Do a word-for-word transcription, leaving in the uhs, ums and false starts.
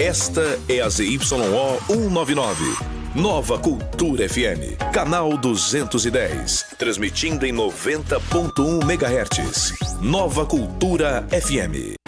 Esta é a Z Y O cento e noventa e nove. Nova Cultura F M, canal duzentos e dez, transmitindo em noventa ponto um megahertz. Nova Cultura F M.